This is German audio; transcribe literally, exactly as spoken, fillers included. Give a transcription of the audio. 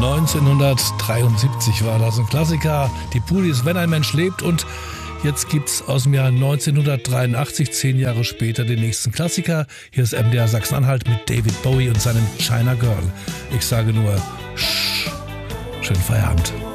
neunzehnhundertdreiundsiebzig war das ein Klassiker. Die Pulis, Wenn ein Mensch lebt. Und jetzt gibt's aus dem Jahr neunzehnhundertdreiundachtzig, zehn Jahre später, den nächsten Klassiker. Hier ist M D R Sachsen-Anhalt mit David Bowie und seinem China Girl. Ich sage nur, schönen Feierabend.